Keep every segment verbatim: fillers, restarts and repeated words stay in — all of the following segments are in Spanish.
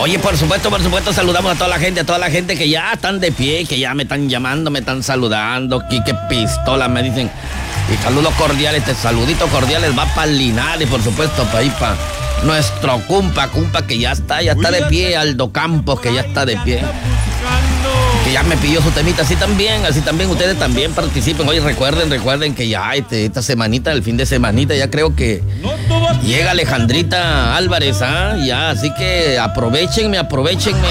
Oye, por supuesto, por supuesto, saludamos a toda la gente, a toda la gente que ya están de pie, que ya me están llamando, me están saludando. Quique Pistola, me dicen. Y saludos cordiales, este saludito cordiales va para Linares, por supuesto, para ir para nuestro cumpa, cumpa que ya está, ya está de pie, Aldo Campos, que ya está de pie. Que ya me pidió su temita, así también, así también, ustedes también participen. Oye, recuerden, recuerden que ya este, esta semanita, el fin de semanita, ya creo que llega Alejandrita Álvarez, ¿ah? Ya, así que aprovechenme, aprovechenme.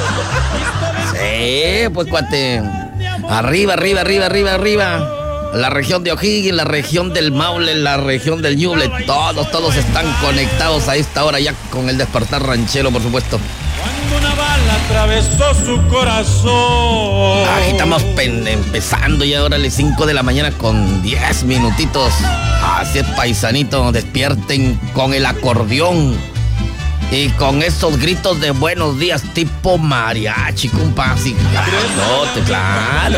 Sí, pues cuate. Arriba, arriba, arriba, arriba, arriba. La región de O'Higgins, la región del Maule, la región del Ñuble, todos, todos están conectados a esta hora ya con el despertar ranchero, por supuesto. Cuando una bala atravesó su corazón. Aquí estamos pen- empezando ya ahora a las cinco de la mañana con diez minutitos. Así es, paisanito, despierten con el acordeón y con esos gritos de buenos días tipo mariachi, compa. Así, claro, te- claro.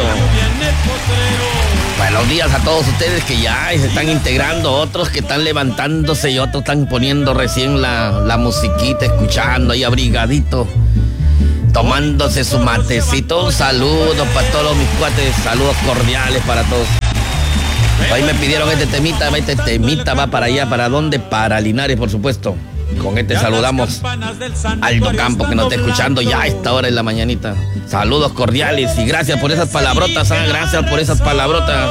Buenos días a todos ustedes que ya se están integrando, otros que están levantándose y otros están poniendo recién la, la musiquita, escuchando ahí abrigadito, tomándose su matecito. Un saludo para todos mis cuates, saludos cordiales para todos. Ahí me pidieron este temita, este temita va para allá, ¿para dónde? Para Linares, por supuesto. Con este saludamos a Aldo Campo que nos está escuchando ya a esta hora en la mañanita. Saludos cordiales y gracias por esas palabrotas, ¿eh? Gracias por esas palabrotas.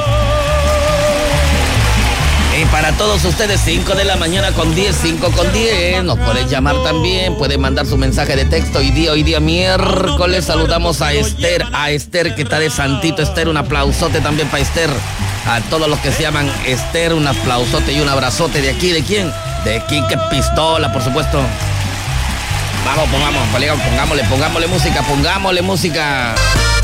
Y para todos ustedes, cinco de la mañana con diez, cinco con diez. Nos pueden llamar también, pueden mandar su mensaje de texto. Hoy día, hoy día miércoles, saludamos a Esther, a Esther que está de Santito. Esther, un aplausote también para Esther. A todos los que se llaman Esther, un aplausote y un abrazote. ¿De aquí? ¿De quién? De Quique Pistola, por supuesto. Vamos, pongamos, colega, pongámosle, pongámosle música, pongámosle música.